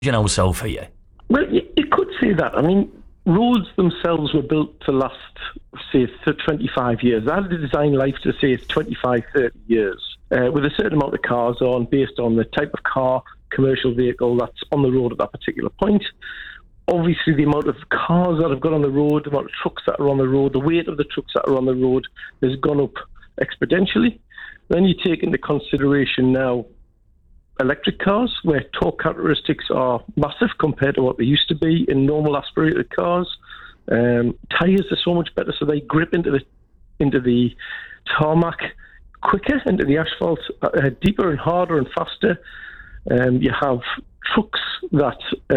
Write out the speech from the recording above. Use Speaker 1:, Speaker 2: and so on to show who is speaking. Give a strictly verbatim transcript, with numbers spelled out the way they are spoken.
Speaker 1: ourselves here.
Speaker 2: Well, you, you could say that. I mean, roads themselves were built to last, say, twenty-five years. I had a design life to, say, twenty-five, thirty years, uh, with a certain amount of cars on, based on the type of car, commercial vehicle that's on the road at that particular point. Obviously, the amount of cars that have got on the road, the amount of trucks that are on the road, the weight of the trucks that are on the road has gone up exponentially. Then you take into consideration now electric cars, where torque characteristics are massive compared to what they used to be in normal aspirated cars. Um, tyres are so much better, so they grip into the into the tarmac quicker, into the asphalt, uh, deeper and harder and faster. Um, you have trucks that